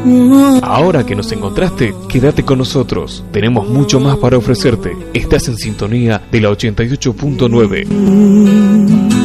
Ahora que nos encontraste, quédate con nosotros. Tenemos mucho más para ofrecerte. Estás en sintonía de la 88.9.